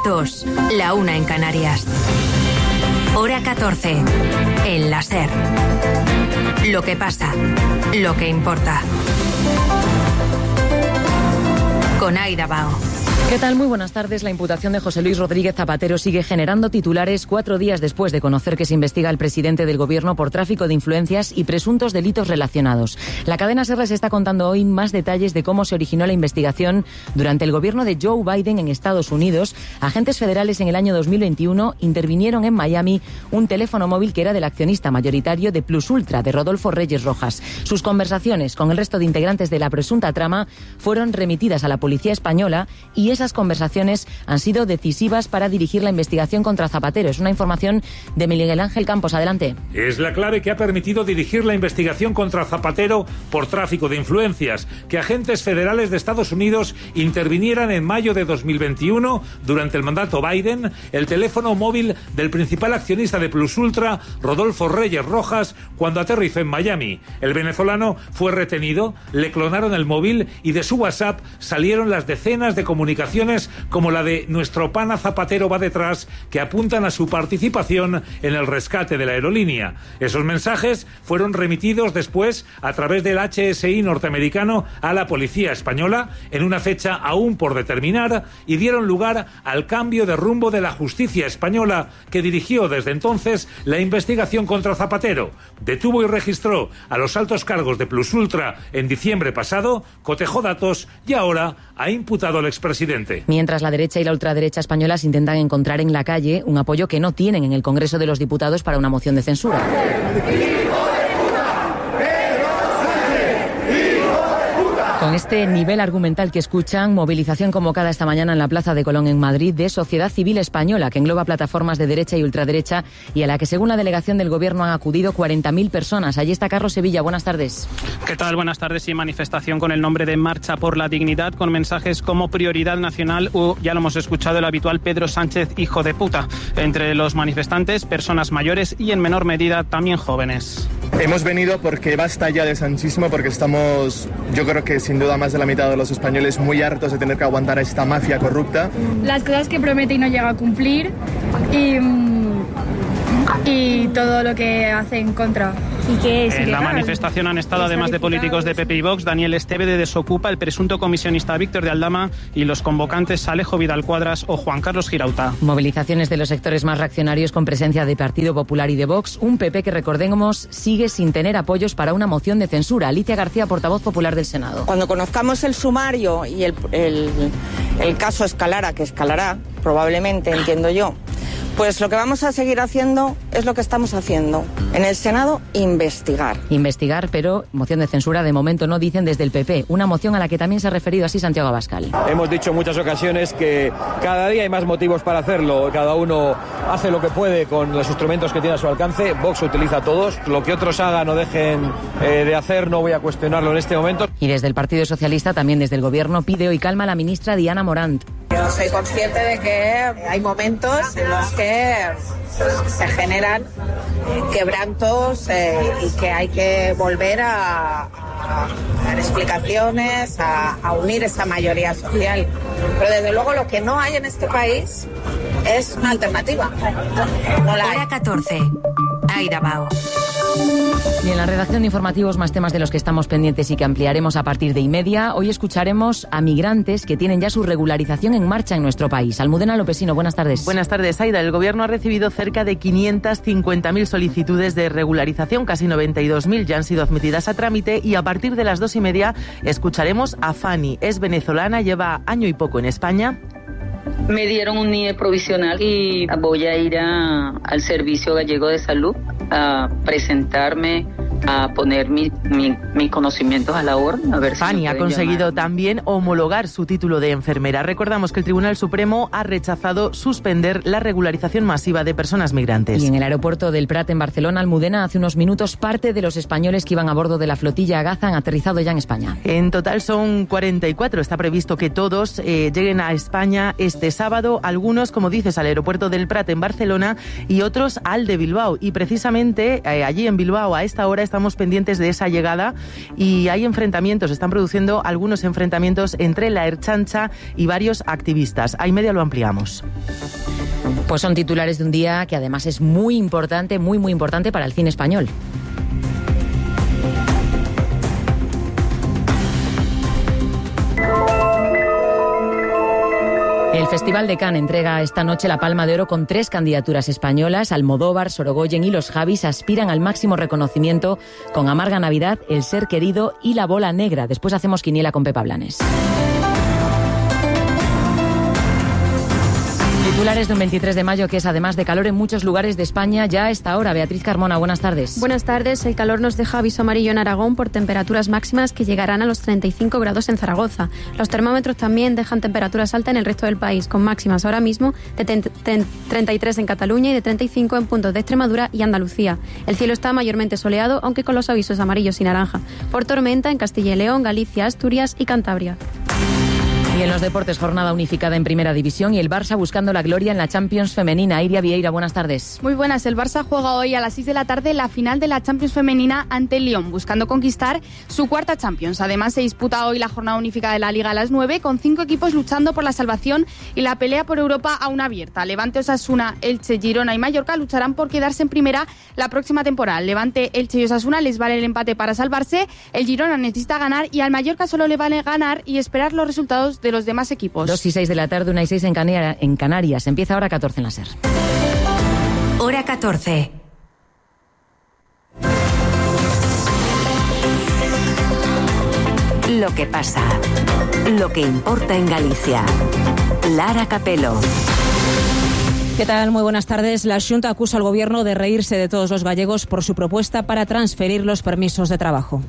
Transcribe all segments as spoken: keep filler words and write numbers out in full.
dos, la una en Canarias. Hora catorce, en la SER. Lo que pasa, lo que importa. Con Aida Bao. ¿Qué tal? Muy buenas tardes. La imputación de José Luis Rodríguez Zapatero sigue generando titulares cuatro días después de conocer que se investiga al presidente del gobierno por tráfico de influencias y presuntos delitos relacionados. La cadena SER les está contando hoy más detalles de cómo se originó la investigación durante el gobierno de Joe Biden en Estados Unidos. Agentes federales en el año dos mil veintiuno intervinieron en Miami un teléfono móvil que era del accionista mayoritario de Plus Ultra, de Rodolfo Reyes Rojas. Sus conversaciones con el resto de integrantes de la presunta trama fueron remitidas a la policía española y es Esas conversaciones han sido decisivas para dirigir la investigación contra Zapatero. Es una información de Miguel Ángel Campos. Adelante. Es la clave que ha permitido dirigir la investigación contra Zapatero por tráfico de influencias. Que agentes federales de Estados Unidos intervinieran en mayo de dos mil veintiuno, durante el mandato Biden, el teléfono móvil del principal accionista de Plus Ultra, Rodolfo Reyes Rojas, cuando aterrizó en Miami. El venezolano fue retenido, le clonaron el móvil y de su WhatsApp salieron las decenas de comunicaciones como la de nuestro pana Zapatero va detrás, que apuntan a su participación en el rescate de la aerolínea. Esos mensajes fueron remitidos después a través del H S I norteamericano a la policía española en una fecha aún por determinar y dieron lugar al cambio de rumbo de la justicia española, que dirigió desde entonces la investigación contra Zapatero. Detuvo y registró a los altos cargos de Plus Ultra en diciembre pasado, cotejó datos y ahora ha imputado al expresidente. Mientras la derecha y la ultraderecha españolas intentan encontrar en la calle un apoyo que no tienen en el Congreso de los Diputados para una moción de censura. Con este nivel argumental que escuchan, movilización convocada esta mañana en la Plaza de Colón en Madrid de Sociedad Civil Española, que engloba plataformas de derecha y ultraderecha y a la que, según la delegación del Gobierno, han acudido cuarenta mil personas. Allí está Carlos Sevilla. Buenas tardes. ¿Qué tal? Buenas tardes. Y manifestación con el nombre de Marcha por la Dignidad, con mensajes como prioridad nacional o, ya lo hemos escuchado, el habitual Pedro Sánchez, hijo de puta. Entre los manifestantes, personas mayores y, en menor medida, también jóvenes. Hemos venido porque basta ya de sanchismo, porque estamos, yo creo que sin duda más de la mitad de los españoles, muy hartos de tener que aguantar a esta mafia corrupta. Las cosas que promete y no llega a cumplir y, y todo lo que hace en contra. ¿Y qué es? En la manifestación han estado, además de políticos de P P y Vox, Daniel Esteve de Desocupa, el presunto comisionista Víctor de Aldama y los convocantes Alejo Vidal Cuadras o Juan Carlos Girauta. Movilizaciones de los sectores más reaccionarios con presencia de Partido Popular y de Vox. Un P P que, recordemos, sigue sin tener apoyos para una moción de censura. Alicia García, portavoz popular del Senado. Cuando conozcamos el sumario y el, el, el caso escalara, que escalará, probablemente, entiendo yo, pues lo que vamos a seguir haciendo es lo que estamos haciendo. En el Senado, investigar. Investigar, pero moción de censura de momento no, dicen desde el P P. Una moción a la que también se ha referido así Santiago Abascal. Hemos dicho en muchas ocasiones que cada día hay más motivos para hacerlo. Cada uno hace lo que puede con los instrumentos que tiene a su alcance. Vox utiliza todos. Lo que otros hagan o dejen eh, de hacer no voy a cuestionarlo en este momento. Y desde el Partido Socialista, también desde el Gobierno, pide hoy calma a la ministra Diana Morant. Yo soy consciente de que hay momentos en los que se generan quebrantos eh, y que hay que volver a, a dar explicaciones, a, a unir esa mayoría social. Pero desde luego lo que no hay en este país es una alternativa. No la hay. Hora catorce. Aida Bao. Y en la redacción de informativos, más temas de los que estamos pendientes y que ampliaremos a partir de y media. Hoy escucharemos a migrantes que tienen ya su regularización en marcha en nuestro país. Almudena Lopesino, buenas tardes. Buenas tardes, Aida. El Gobierno ha recibido cerca de quinientas cincuenta mil solicitudes de regularización, casi noventa y dos mil ya han sido admitidas a trámite y a partir de las dos y media escucharemos a Fanny. Es venezolana, lleva año y poco en España. Me dieron un N I E provisional y voy a ir a, al Servicio Gallego de Salud a presentarme, a poner mis mi, mi conocimientos a la orden. A ver Fanny si ha conseguido llamar. También homologar su título de enfermera. Recordamos que el Tribunal Supremo ha rechazado suspender la regularización masiva de personas migrantes. Y en el aeropuerto del Prat, en Barcelona, Almudena, hace unos minutos, parte de los españoles que iban a bordo de la flotilla Gaza han aterrizado ya en España. En total son cuarenta y cuatro. Está previsto que todos eh, lleguen a España este sábado. Algunos, como dices, al aeropuerto del Prat en Barcelona y otros al de Bilbao. Y precisamente eh, allí en Bilbao a esta hora está estamos pendientes de esa llegada y hay enfrentamientos, están produciendo algunos enfrentamientos entre la Ertzaintza y varios activistas. A y media lo ampliamos. Pues son titulares de un día que además es muy importante, muy muy importante para el cine español. El Festival de Cannes entrega esta noche la Palma de Oro con tres candidaturas españolas. Almodóvar, Sorogoyen y los Javis aspiran al máximo reconocimiento con Amarga Navidad, El ser querido y La bola negra. Después hacemos quiniela con Pepa Blanes. Titulares de un veintitrés de mayo que es además de calor en muchos lugares de España ya a esta hora. Beatriz Carmona, buenas tardes. Buenas tardes. El calor nos deja aviso amarillo en Aragón por temperaturas máximas que llegarán a los treinta y cinco grados en Zaragoza. Los termómetros también dejan temperaturas altas en el resto del país, con máximas ahora mismo de treinta y tres en Cataluña y de treinta y cinco en puntos de Extremadura y Andalucía. El cielo está mayormente soleado, aunque con los avisos amarillos y naranja por tormenta en Castilla y León, Galicia, Asturias y Cantabria. Y en los deportes, jornada unificada en Primera División y el Barça buscando la gloria en la Champions femenina. Iria Vieira, buenas tardes. Muy buenas. El Barça juega hoy a las seis de la tarde la final de la Champions femenina ante el Lyon, buscando conquistar su cuarta Champions. Además, se disputa hoy la jornada unificada de la Liga a las nueve, con cinco equipos luchando por la salvación y la pelea por Europa aún abierta. Levante, Osasuna, Elche, Girona y Mallorca lucharán por quedarse en primera la próxima temporada. Levante, Elche y Osasuna les vale el empate para salvarse. El Girona necesita ganar y al Mallorca solo le vale ganar y esperar los resultados de los demás equipos. Dos y seis de la tarde, una y seis en, Canarias, en Canarias. Empieza hora catorce en la SER. Hora catorce. Lo que pasa. Lo que importa en Galicia. Lara Capelo. ¿Qué tal? Muy buenas tardes. La Xunta acusa al Gobierno de reírse de todos los gallegos por su propuesta para transferir los permisos de trabajo.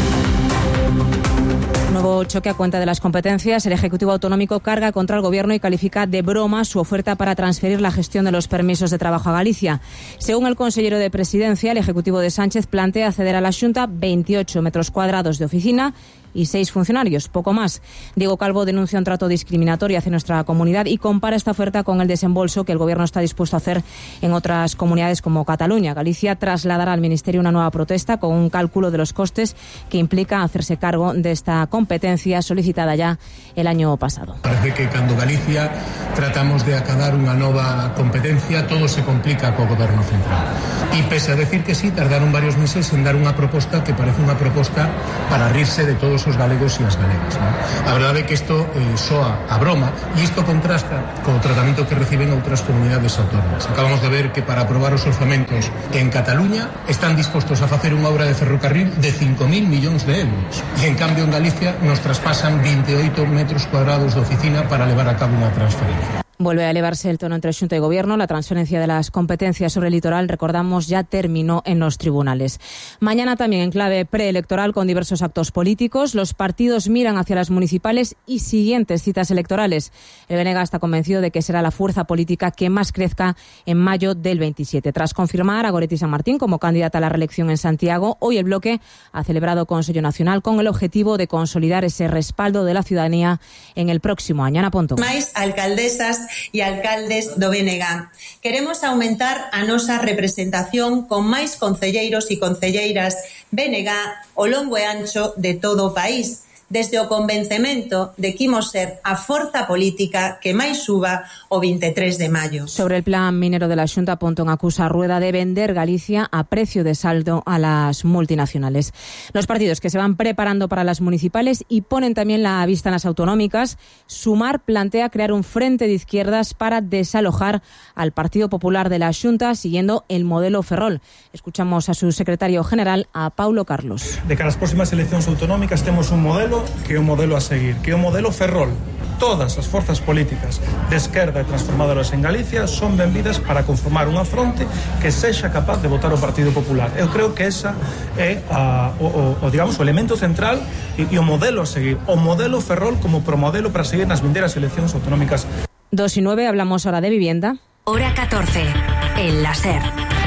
Nuevo choque a cuenta de las competencias. El Ejecutivo Autonómico carga contra el Gobierno y califica de broma su oferta para transferir la gestión de los permisos de trabajo a Galicia. Según el consejero de Presidencia, el Ejecutivo de Sánchez plantea ceder a la Xunta veintiocho metros cuadrados de oficina y seis funcionarios, poco más. Diego Calvo denuncia un trato discriminatorio hacia nuestra comunidad y compara esta oferta con el desembolso que el Gobierno está dispuesto a hacer en otras comunidades como Cataluña. Galicia trasladará al Ministerio una nueva protesta con un cálculo de los costes que implica hacerse cargo de esta competencia solicitada ya el año pasado. Parece que cando Galicia tratamos de acabar unha nova competencia, todo se complica co Goberno central. E pese a decir que sí, tardaron varios meses en dar unha proposta que parece unha proposta para rirse de todos os galegos e as galegas, ¿no? A verdade é que isto eh, soa a broma e isto contrasta co tratamento que reciben outras comunidades autónomas. Acabamos de ver que para aprobar os orzamentos en Cataluña están dispostos a facer unha obra de ferrocarril de cinco mil millóns de euros e en cambio en Galicia nos traspasan veintiocho metros cuadrados de oficina para levar a cabo unha transferencia. Vuelve a elevarse el tono entre Xunta y Gobierno. La transferencia de las competencias sobre el litoral, recordamos, ya terminó en los tribunales. Mañana también en clave preelectoral con diversos actos políticos. Los partidos miran hacia las municipales y siguientes citas electorales. El B N G está convencido de que será la fuerza política que más crezca en mayo del veintisiete. Tras confirmar a Goretti San Martín como candidata a la reelección en Santiago, hoy el bloque ha celebrado Consello Nacional con el objetivo de consolidar ese respaldo de la ciudadanía en el próximo año. Ana Pontón. Máis alcaldesas e alcaldes do B N G. Queremos aumentar a nosa representación con máis concelleiros e concelleiras B N G ao longo e ancho de todo o país, desde o convencemento de que imos ser a forza política que máis suba o veintitrés de maio. Sobre el plan minero de la Xunta, Pontón acusa a Rueda de vender Galicia a precio de saldo a las multinacionales. Los partidos que se van preparando para las municipales y ponen también la vista en las autonómicas. Sumar plantea crear un frente de izquierdas para desalojar al Partido Popular de la Xunta siguiendo el modelo Ferrol. Escuchamos a su secretario general, a Paulo Carlos. De cara ás próximas eleccións autonómicas temos un modelo que é un modelo a seguir, que é un modelo Ferrol. Todas as forzas políticas de esquerda e transformadoras en Galicia son benvidas para conformar unha fronte que sexa capaz de votar o Partido Popular. Eu creo que esa é a, o, o, digamos, o elemento central e, e o modelo a seguir. O modelo Ferrol como promodelo para seguir nas vindeiras eleccións autonómicas. Dos y nueve, hablamos ahora de vivienda. Hora catorce, en la SER.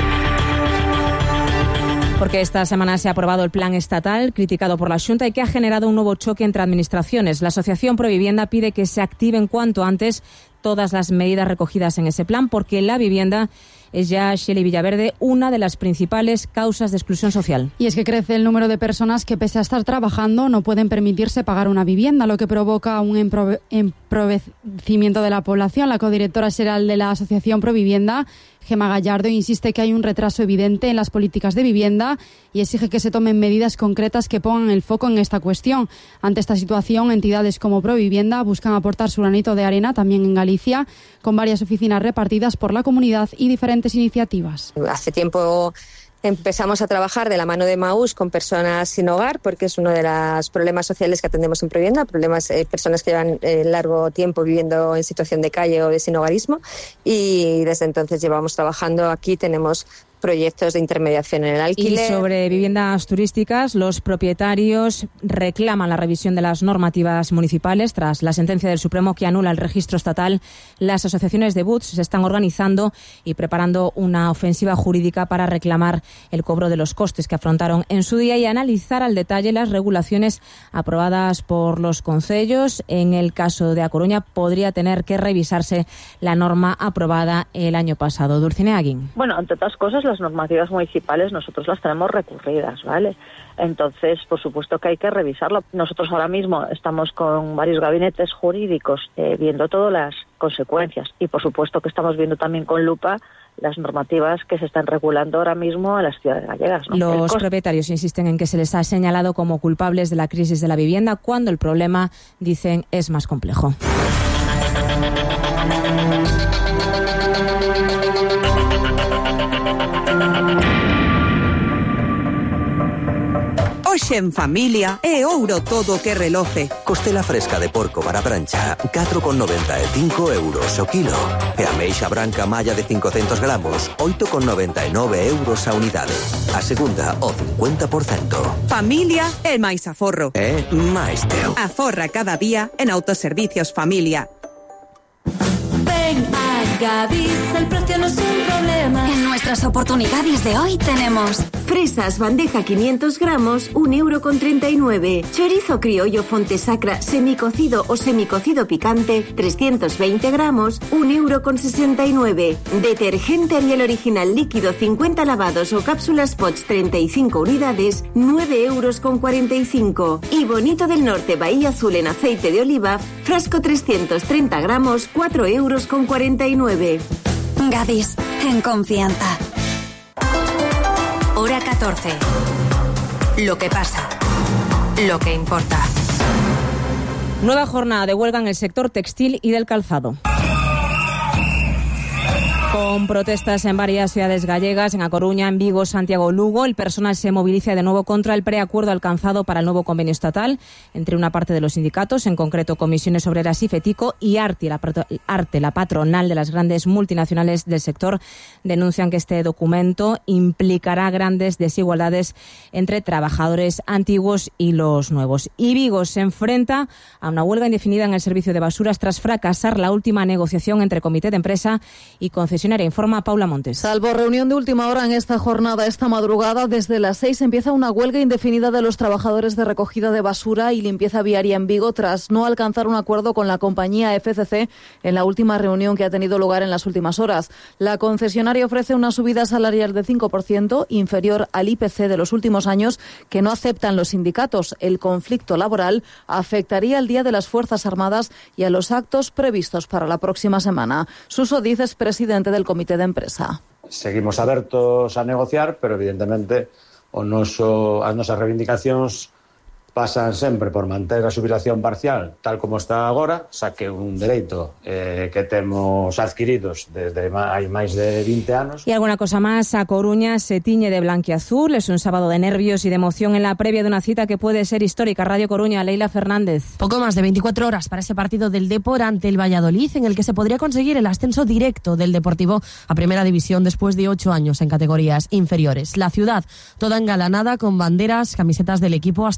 Porque esta semana se ha aprobado el plan estatal criticado por la Xunta y que ha generado un nuevo choque entre administraciones. La Asociación Provivienda pide que se activen cuanto antes todas las medidas recogidas en ese plan porque la vivienda es ya, Shelley Villaverde, una de las principales causas de exclusión social. Y es que crece el número de personas que, pese a estar trabajando, no pueden permitirse pagar una vivienda, lo que provoca un emprove- empobrecimiento de la población. La codirectora general de la Asociación Provivienda, Gemma Gallardo, insiste que hay un retraso evidente en las políticas de vivienda y exige que se tomen medidas concretas que pongan el foco en esta cuestión. Ante esta situación, entidades como Provivienda buscan aportar su granito de arena también en Galicia, con varias oficinas repartidas por la comunidad y diferentes iniciativas. Hace tiempo empezamos a trabajar de la mano de Maús con personas sin hogar, porque es uno de los problemas sociales que atendemos en Provivienda, problemas eh, personas que llevan eh, largo tiempo viviendo en situación de calle o de sinhogarismo, y desde entonces llevamos trabajando aquí, tenemos proyectos de intermediación en el alquiler. Y sobre viviendas turísticas, los propietarios reclaman la revisión de las normativas municipales tras la sentencia del Supremo que anula el registro estatal. Las asociaciones de B U Ts se están organizando y preparando una ofensiva jurídica para reclamar el cobro de los costes que afrontaron en su día y analizar al detalle las regulaciones aprobadas por los concellos. En el caso de A Coruña, podría tener que revisarse la norma aprobada el año pasado. Dulcinea Aguín. Bueno, entre otras cosas, las normativas municipales nosotros las tenemos recurridas, ¿vale? Entonces, por supuesto que hay que revisarlo. Nosotros ahora mismo estamos con varios gabinetes jurídicos eh, viendo todas las consecuencias y, por supuesto, que estamos viendo también con lupa las normativas que se están regulando ahora mismo en las ciudades gallegas, ¿no? Los propietarios insisten en que se les ha señalado como culpables de la crisis de la vivienda cuando el problema, dicen, es más complejo. Hoxe en familia é ouro todo que reloce. Costela fresca de porco para prancha, catro con noventa e cinco euros o kilo. E ameixa branca malla de cincocentos gramos, oito con noventa e nove euros a unidade. A segunda, o cincuenta por cento. Familia é máis aforro. É máis teu. Aforra cada día en Autoservicios Familia. Ven a Gadis, el precio no es un problema. En nuestras oportunidades de hoy tenemos fresas bandeja quinientos gramos, un euro con treinta y nueve. Chorizo criollo Fontesacra semicocido o semicocido picante, trescientos veinte gramos, un euro con sesenta y nueve. Detergente Ariel original líquido cincuenta lavados o cápsulas Pots treinta y cinco unidades, nueve euros con cuarenta y cinco. Y Bonito del Norte Bahía Azul en aceite de oliva, frasco trescientos treinta gramos, cuatro euros con cuarenta y nueve. Gadis, en confianza. Hora catorce. Lo que pasa. Lo que importa. Nueva jornada de huelga en el sector textil y del calzado. Con protestas en varias ciudades gallegas, en A Coruña, en Vigo, Santiago o Lugo, el personal se moviliza de nuevo contra el preacuerdo alcanzado para el nuevo convenio estatal entre una parte de los sindicatos, en concreto Comisiones Obreras y FETICO, y ARTE, la, Arte, la patronal de las grandes multinacionales del sector. Denuncian que este documento implicará grandes desigualdades entre trabajadores antiguos y los nuevos. Y Vigo se enfrenta a una huelga indefinida en el servicio de basuras tras fracasar la última negociación entre comité de empresa y concesionaria. Informa Paula Montes. Salvo reunión de última hora en esta jornada, esta madrugada, desde las seis empieza una huelga indefinida de los trabajadores de recogida de basura y limpieza viaria en Vigo tras no alcanzar un acuerdo con la compañía F C C en la última reunión que ha tenido lugar en las últimas horas. La concesionaria ofrece una subida salarial de cinco por ciento, inferior al I P C de los últimos años, que no aceptan los sindicatos. El conflicto laboral afectaría al Día de las Fuerzas Armadas y a los actos previstos para la próxima semana. Suso Diz es presidente del comité de empresa. Seguimos abertos a negociar, pero evidentemente o noso, as nosas reivindicacións pasan sempre por manter a xubilación parcial tal como está agora, xa que un dereito eh, que temos adquiridos desde hai máis de vinte anos. Y alguna cosa más, A Coruña se tiñe de blanquiazul, es un sábado de nervios y de emoción en la previa de una cita que puede ser histórica. Radio Coruña, Leila Fernández. Poco más de veinticuatro horas para ese partido del Depor ante el Valladolid, en el que se podría conseguir el ascenso directo del Deportivo a Primera División después de ocho años en categorías inferiores. La ciudad toda engalanada con banderas, camisetas del equipo, hasta la estatua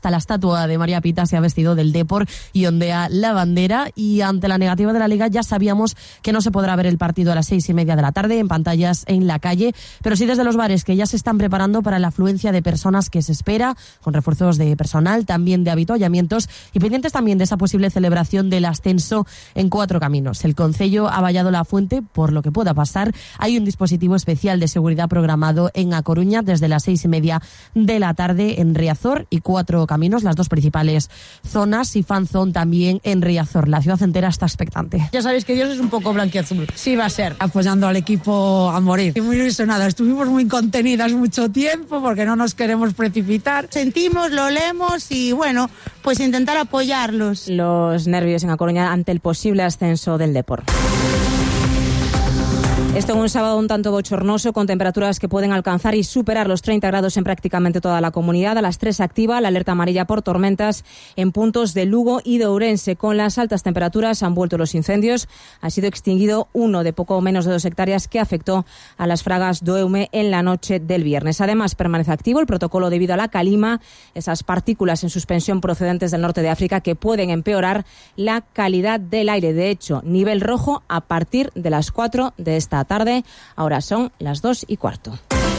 estatua de María Pita se ha vestido del Depor y ondea la bandera. Y ante la negativa de la Liga ya sabíamos que no se podrá ver el partido a las seis y media de la tarde en pantallas en la calle, pero sí desde los bares, que ya se están preparando para la afluencia de personas que se espera, con refuerzos de personal, también de avituallamientos y pendientes también de esa posible celebración del ascenso en Cuatro Caminos. El concello ha vallado la fuente por lo que pueda pasar. Hay un dispositivo especial de seguridad programado en A Coruña desde las seis y media de la tarde en Riazor y Cuatro Caminos, las dos principales zonas, y fanzón también en Riazor. La ciudad entera está expectante. Ya sabéis que Dios es un poco blanquiazul. Sí va a ser. Apoyando al equipo a morir. Y muy ilusionada. Estuvimos muy contenidas mucho tiempo porque no nos queremos precipitar. Sentimos, lo olemos y bueno, pues intentar apoyarlos. Los nervios en A Coruña ante el posible ascenso del Depor. Esto en un sábado un tanto bochornoso, con temperaturas que pueden alcanzar y superar los treinta grados en prácticamente toda la comunidad. A las tres se activa la alerta amarilla por tormentas en puntos de Lugo y de Ourense. Con las altas temperaturas han vuelto los incendios. Ha sido extinguido uno de poco menos de dos hectáreas que afectó a las Fragas do Eume en la noche del viernes. Además, permanece activo el protocolo debido a la calima, esas partículas en suspensión procedentes del norte de África que pueden empeorar la calidad del aire. De hecho, nivel rojo a partir de las cuatro de esta tarde. Ahora son las dos y cuarto.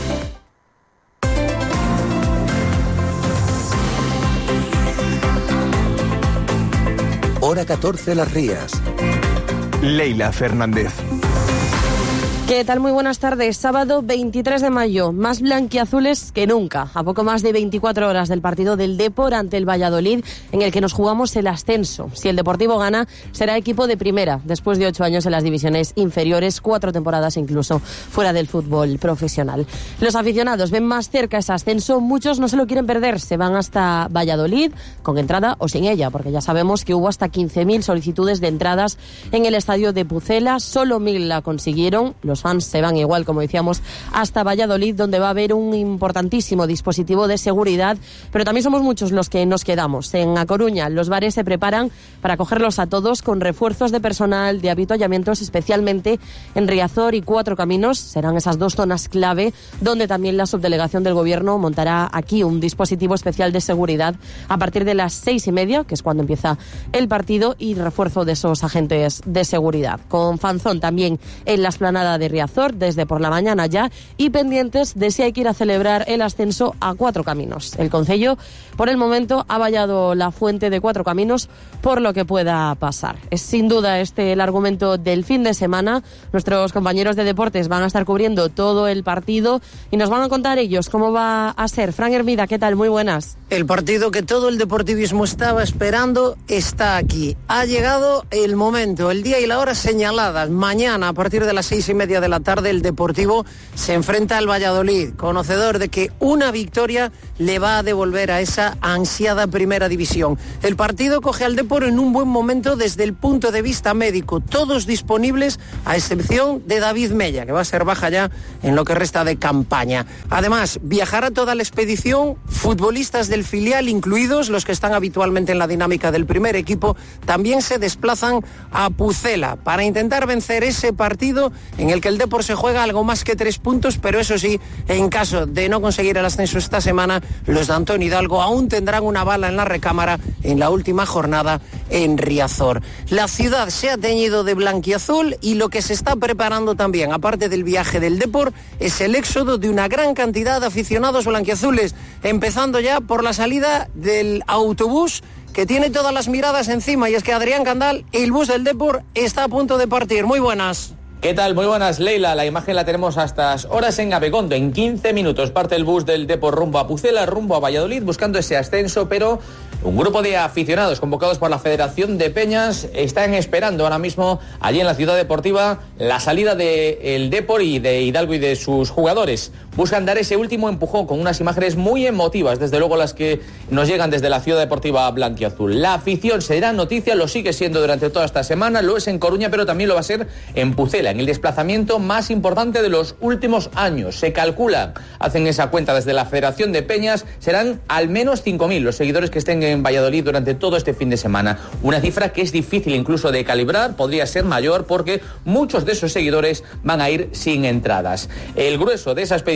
Hora catorce, Las Rías. Leila Fernández. ¿Qué tal? Muy buenas tardes. Sábado veintitrés de mayo, más blanquiazules que nunca. A poco más de veinticuatro horas del partido del Depor ante el Valladolid, en el que nos jugamos el ascenso. Si el Deportivo gana, será equipo de primera, después de ocho años en las divisiones inferiores, cuatro temporadas incluso fuera del fútbol profesional. Los aficionados ven más cerca ese ascenso, muchos no se lo quieren perder, se van hasta Valladolid, con entrada o sin ella, porque ya sabemos que hubo hasta quince mil solicitudes de entradas en el estadio de Pucela, solo mil la consiguieron. Los fans se van igual, como decíamos, hasta Valladolid, donde va a haber un importantísimo dispositivo de seguridad, pero también somos muchos los que nos quedamos. En A Coruña, los bares se preparan para acogerlos a todos con refuerzos de personal, de avituallamientos, especialmente en Riazor y Cuatro Caminos. Serán esas dos zonas clave, donde también la subdelegación del Gobierno montará aquí un dispositivo especial de seguridad a partir de las seis y media, que es cuando empieza el partido, y refuerzo de esos agentes de seguridad. Con fanzón también en la explanada de Riazor desde por la mañana ya, y pendientes de si hay que ir a celebrar el ascenso a Cuatro Caminos. El concello por el momento ha vallado la fuente de Cuatro Caminos por lo que pueda pasar. Es sin duda este el argumento del fin de semana. Nuestros compañeros de deportes van a estar cubriendo todo el partido y nos van a contar ellos cómo va a ser. Fran Hermida, ¿qué tal? Muy buenas. El partido que todo el deportivismo estaba esperando está aquí. Ha llegado el momento, el día y la hora señaladas. Mañana, a partir de las seis y media de la tarde, el Deportivo se enfrenta al Valladolid, conocedor de que una victoria le va a devolver a esa ansiada primera división. El partido coge al Depor en un buen momento desde el punto de vista médico, todos disponibles a excepción de David Mella, que va a ser baja ya en lo que resta de campaña. Además, viajará toda la expedición, futbolistas del filial incluidos, los que están habitualmente en la dinámica del primer equipo, también se desplazan a Pucela para intentar vencer ese partido en el que el Depor se juega algo más que tres puntos, pero eso sí, en caso de no conseguir el ascenso esta semana, los de Antonio Hidalgo aún tendrán una bala en la recámara en la última jornada en Riazor. La ciudad se ha teñido de blanquiazul y lo que se está preparando también, aparte del viaje del Depor, es el éxodo de una gran cantidad de aficionados blanquiazules, empezando ya por la salida del autobús que tiene todas las miradas encima, y es que Adrián Candal, el bus del Depor, está a punto de partir. Muy buenas. ¿Qué tal? Muy buenas, Leila. La imagen la tenemos a estas horas en Abegondo. En quince minutos parte el bus del Depor rumbo a Pucela, rumbo a Valladolid, buscando ese ascenso, pero un grupo de aficionados convocados por la Federación de Peñas están esperando ahora mismo allí en la ciudad deportiva la salida del Depor y de Hidalgo y de sus jugadores. Buscan dar ese último empujón con unas imágenes muy emotivas, desde luego las que nos llegan desde la ciudad deportiva blanquiazul. La afición será noticia, lo sigue siendo durante toda esta semana, lo es en Coruña, pero también lo va a ser en Pucela, en el desplazamiento más importante de los últimos años. Se calcula, hacen esa cuenta desde la Federación de Peñas, serán al menos cinco mil los seguidores que estén en Valladolid durante todo este fin de semana. Una cifra que es difícil incluso de calibrar, podría ser mayor porque muchos de esos seguidores van a ir sin entradas. El grueso de esa expedición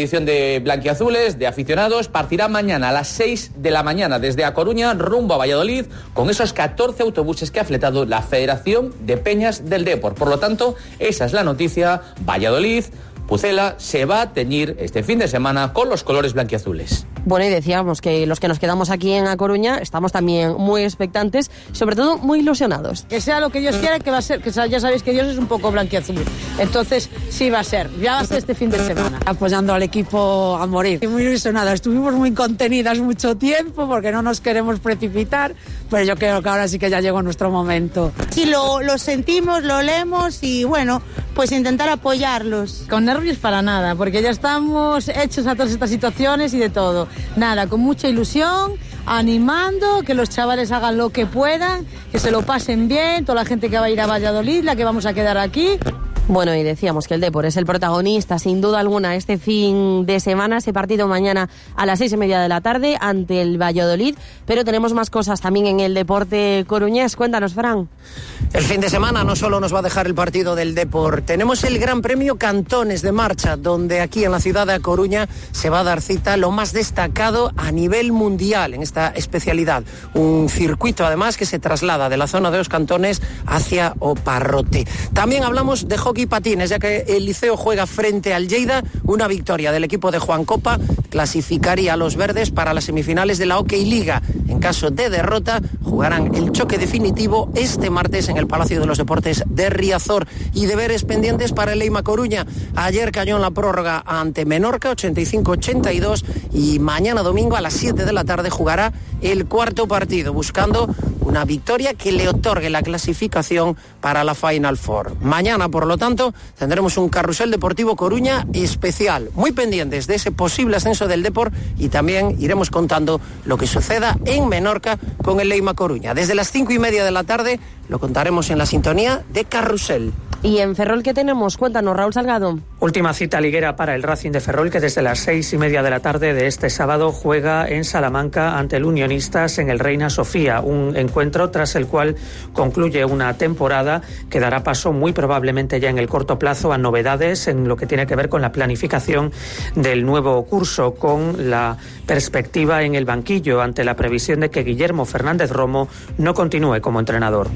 edición de Blanquiazules, de aficionados, partirá mañana a las seis de la mañana desde A Coruña rumbo a Valladolid con esos catorce autobuses que ha fletado la Federación de Peñas del Depor. Por lo tanto, esa es la noticia. Valladolid, Pucela se va a teñir este fin de semana con los colores blanquiazules. Bueno, y decíamos que los que nos quedamos aquí en A Coruña estamos también muy expectantes, sobre todo muy ilusionados. Que sea lo que Dios quiera, que va a ser, que ya sabéis que Dios es un poco blanquiazul. Entonces, sí va a ser, ya va a ser este fin de semana. Apoyando al equipo a morir. Muy ilusionada, estuvimos muy contenidas mucho tiempo porque no nos queremos precipitar, pero yo creo que ahora sí que ya llegó nuestro momento. Sí, lo, lo sentimos, lo leemos y bueno, pues intentar apoyarlos. Con nervios para nada, porque ya estamos hechos a todas estas situaciones y de todo. Nada, con mucha ilusión, animando, que los chavales hagan lo que puedan, que se lo pasen bien, toda la gente que va a ir a Valladolid, la que vamos a quedar aquí. Bueno, y decíamos que el Depor es el protagonista, sin duda alguna, este fin de semana, ese partido mañana a las seis y media de la tarde ante el Valladolid, pero tenemos más cosas también en el deporte coruñés. Cuéntanos, Fran. El fin de semana no solo nos va a dejar el partido del Depor, tenemos el Gran Premio Cantones de Marcha, donde aquí en la ciudad de A Coruña se va a dar cita lo más destacado a nivel mundial en esta especialidad. Un circuito además que se traslada de la zona de los cantones hacia Oparrote. También hablamos de hockey y patines, ya que el Liceo juega frente al Lleida. Una victoria del equipo de Juan Copa clasificaría a los verdes para las semifinales de la Hockey Liga. En caso de derrota, jugarán el choque definitivo este martes en el Palacio de los Deportes de Riazor. Y deberes pendientes para el Leima Coruña. Ayer cayó en la prórroga ante Menorca, ochenta y cinco a ochenta y dos, y mañana domingo a las siete de la tarde jugará el cuarto partido, buscando una victoria que le otorgue la clasificación para la Final Four. Mañana, por lo tanto, tendremos un carrusel deportivo Coruña especial. Muy pendientes de ese posible ascenso del Depor, y también iremos contando lo que suceda en Menorca con el Leima Coruña. Desde las cinco y media de la tarde lo contaremos en la sintonía de Carrusel. ¿Y en Ferrol qué tenemos? Cuéntanos, Raúl Salgado. Última cita liguera para el Racing de Ferrol, que desde las seis y media de la tarde de este sábado juega en Salamanca ante el Unionistas en el Reina Sofía. Un encuentro tras el cual concluye una temporada que dará paso muy probablemente ya en el corto plazo a novedades en lo que tiene que ver con la planificación del nuevo curso, con la perspectiva en el banquillo ante la previsión de que Guillermo Fernández Romo no continúe como entrenador.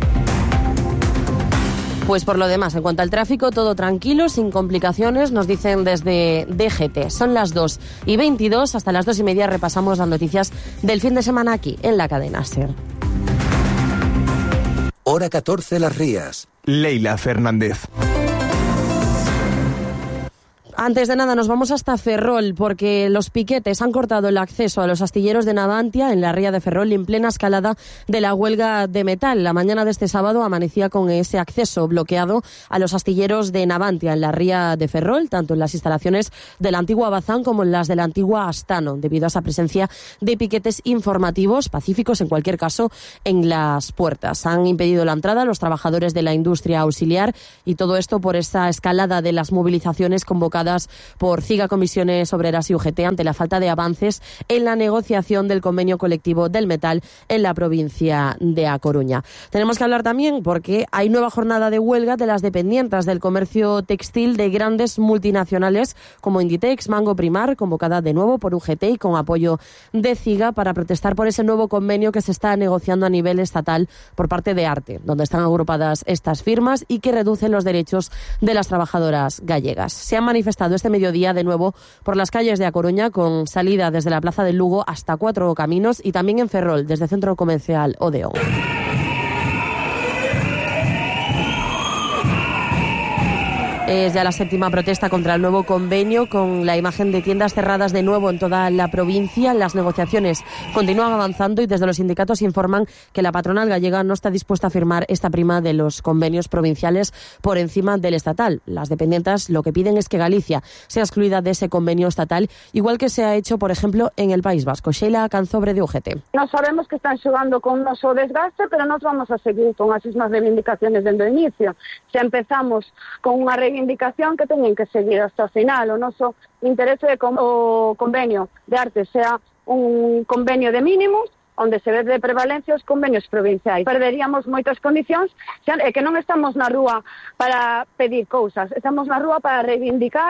Pues por lo demás, en cuanto al tráfico, todo tranquilo, sin complicaciones, nos dicen desde D G T. Son las dos y veintidós, hasta las dos y media repasamos las noticias del fin de semana aquí, en la cadena SER. Hora catorce, Las Rías. Leila Fernández. Antes de nada nos vamos hasta Ferrol, porque los piquetes han cortado el acceso a los astilleros de Navantia en la ría de Ferrol en plena escalada de la huelga de metal. La mañana de este sábado amanecía con ese acceso bloqueado a los astilleros de Navantia en la ría de Ferrol, tanto en las instalaciones de la antigua Bazán como en las de la antigua Astano, debido a esa presencia de piquetes informativos, pacíficos en cualquier caso, en las puertas. Han impedido la entrada a los trabajadores de la industria auxiliar, y todo esto por esa escalada de las movilizaciones convocadas por CIGA, Comisiones Obreras y U G T ante la falta de avances en la negociación del convenio colectivo del metal en la provincia de A Coruña. Tenemos que hablar también porque hay nueva jornada de huelga de las dependientes del comercio textil de grandes multinacionales como Inditex, Mango Primar, convocada de nuevo por U G T y con apoyo de CIGA para protestar por ese nuevo convenio que se está negociando a nivel estatal por parte de ARTE, donde están agrupadas estas firmas y que reducen los derechos de las trabajadoras gallegas. Se han manifestado este mediodía de nuevo por las calles de A Coruña, con salida desde la Plaza del Lugo hasta Cuatro Caminos, y también en Ferrol desde el Centro Comercial Odeón. Es ya la séptima protesta contra el nuevo convenio, con la imagen de tiendas cerradas de nuevo en toda la provincia. Las negociaciones continúan avanzando y desde los sindicatos informan que la patronal gallega no está dispuesta a firmar esta prima de los convenios provinciales por encima del estatal. Las dependientes lo que piden es que Galicia sea excluida de ese convenio estatal, igual que se ha hecho, por ejemplo, en el País Vasco. Sheila Canzobre, de U G T. No sabemos que están xogando con noso desgaste, pero nos vamos a seguir con as mismas reivindicaciones dende o inicio. Se empezamos con unha reivindicación que teñen que seguir hasta o final. O noso interese de con, o convenio de arte sea un convenio de mínimos, onde se ve de prevalencia os convenios provinciais. Perderíamos moitas condicións, é que non estamos na rúa para pedir cousas, estamos na rúa para reivindicar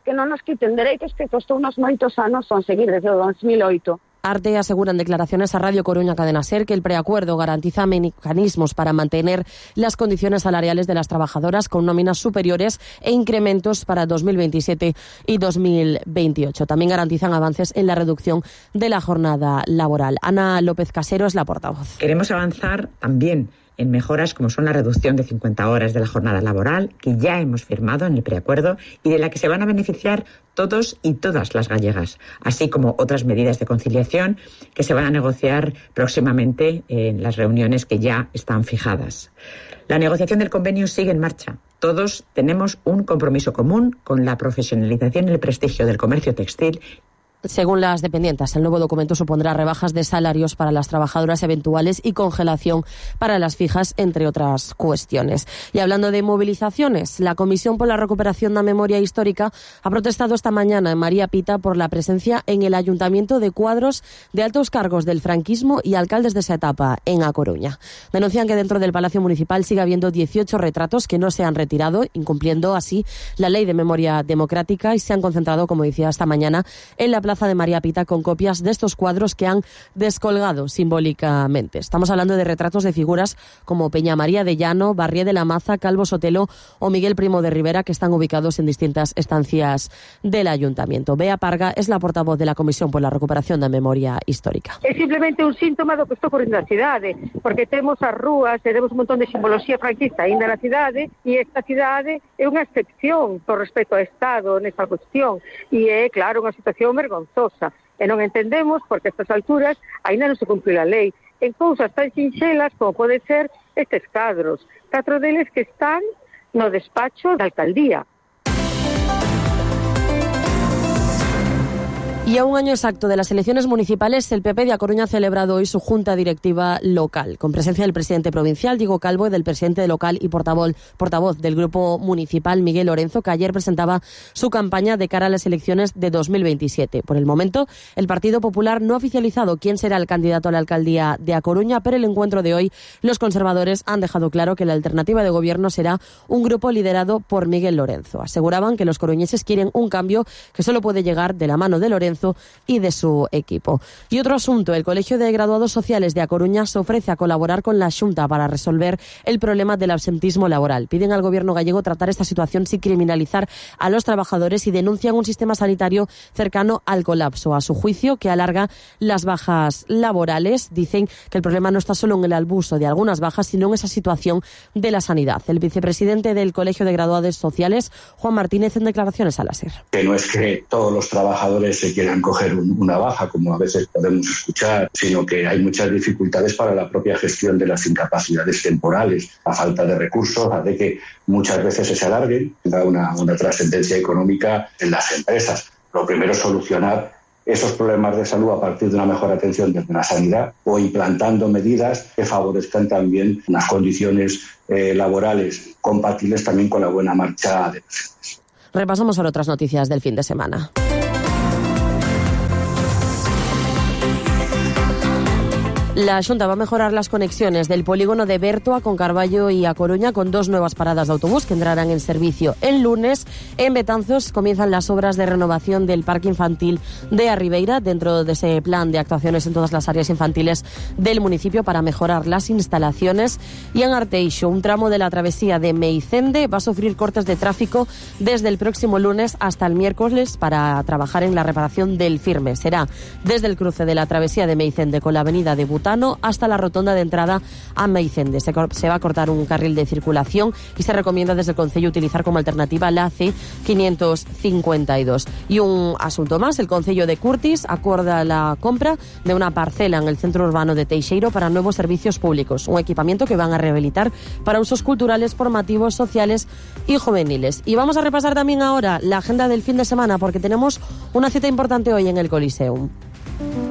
que non nos quiten dereitos que costou unos moitos anos conseguir desde o dos mil oito. Arte asegura en declaraciones a Radio Coruña Cadena SER que el preacuerdo garantiza mecanismos para mantener las condiciones salariales de las trabajadoras con nóminas superiores e incrementos para dos mil veintisiete y dos mil veintiocho. También garantizan avances en la reducción de la jornada laboral. Ana López Casero es la portavoz. Queremos avanzar también en mejoras como son la reducción de cincuenta horas de la jornada laboral, que ya hemos firmado en el preacuerdo y de la que se van a beneficiar todos y todas las gallegas, así como otras medidas de conciliación que se van a negociar próximamente en las reuniones que ya están fijadas. La negociación del convenio sigue en marcha. Todos tenemos un compromiso común con la profesionalización y el prestigio del comercio textil. Según las dependientas, el nuevo documento supondrá rebajas de salarios para las trabajadoras eventuales y congelación para las fijas, entre otras cuestiones. Y hablando de movilizaciones, la Comisión por la Recuperación de la Memoria Histórica ha protestado esta mañana en María Pita por la presencia en el Ayuntamiento de cuadros de altos cargos del franquismo y alcaldes de esa etapa en A Coruña. Denuncian que dentro del Palacio Municipal sigue habiendo dieciocho retratos que no se han retirado, incumpliendo así la Ley de Memoria Democrática, y se han concentrado, como decía esta mañana, en la Plaza de María Pita con copias de estos cuadros que han descolgado simbólicamente. Estamos hablando de retratos de figuras como Peña María de Llano, Barrié de la Maza, Calvo Sotelo o Miguel Primo de Rivera, que están ubicados en distintas estancias del Ayuntamiento. Bea Parga es la portavoz de la Comisión por la Recuperación da Memoria Histórica. É simplemente un síntoma do que está ocorrendo na cidade, porque temos as rúas, temos un montón de simboloxía franquista ainda na cidade, e esta cidade é unha excepción por respecto ao Estado nesta cuestión, e é, claro, unha situación vergonzosa. E non entendemos porque a estas alturas ainda non se cumpriu a lei en cousas tan sinxelas como pode ser estes cadros, catro deles que están no despacho da alcaldía. Y a un año exacto de las elecciones municipales, el P P de A Coruña ha celebrado hoy su junta directiva local, con presencia del presidente provincial, Diego Calvo, y del presidente local y portavoz, portavoz del grupo municipal, Miguel Lorenzo, que ayer presentaba su campaña de cara a las elecciones de dos mil veintisiete. Por el momento, el Partido Popular no ha oficializado quién será el candidato a la alcaldía de A Coruña, pero el encuentro de hoy, los conservadores han dejado claro que la alternativa de gobierno será un grupo liderado por Miguel Lorenzo. Aseguraban que los coruñeses quieren un cambio que solo puede llegar de la mano de Lorenzo y de su equipo. Y otro asunto, el Colegio de Graduados Sociales de A Coruña se ofrece a colaborar con la Xunta para resolver el problema del absentismo laboral. Piden al gobierno gallego tratar esta situación sin criminalizar a los trabajadores y denuncian un sistema sanitario cercano al colapso. A su juicio, que alarga las bajas laborales. Dicen que el problema no está solo en el abuso de algunas bajas, sino en esa situación de la sanidad. El vicepresidente del Colegio de Graduados Sociales, Juan Martínez, en declaraciones a la SER. Que no es que todos los trabajadores se quieran coger un, una baja, como a veces podemos escuchar, sino que hay muchas dificultades para la propia gestión de las incapacidades temporales. La falta de recursos hace que muchas veces se alarguen, tenga una, una trascendencia económica en las empresas. Lo primero es solucionar esos problemas de salud a partir de una mejor atención desde la sanidad o implantando medidas que favorezcan también unas condiciones eh, laborales compatibles también con la buena marcha de pacientes. Repasamos ahora otras noticias del fin de semana. La Xunta va a mejorar las conexiones del polígono de Bertoa con Carballo y A Coruña con dos nuevas paradas de autobús que entrarán en servicio el lunes. En Betanzos comienzan las obras de renovación del parque infantil de Arribeira dentro de ese plan de actuaciones en todas las áreas infantiles del municipio para mejorar las instalaciones. Y en Arteixo, un tramo de la travesía de Meicende va a sufrir cortes de tráfico desde el próximo lunes hasta el miércoles para trabajar en la reparación del firme. Será desde el cruce de la travesía de Meicende con la avenida de Bután hasta la rotonda de entrada a Meicende. Se, se va a cortar un carril de circulación y se recomienda desde el Concello utilizar como alternativa la C quinientos cincuenta y dos. Y un asunto más, el Concello de Curtis acuerda la compra de una parcela en el centro urbano de Teixeiro para nuevos servicios públicos, un equipamiento que van a rehabilitar para usos culturales, formativos, sociales y juveniles. Y vamos a repasar también ahora la agenda del fin de semana porque tenemos una cita importante hoy en el Coliseum.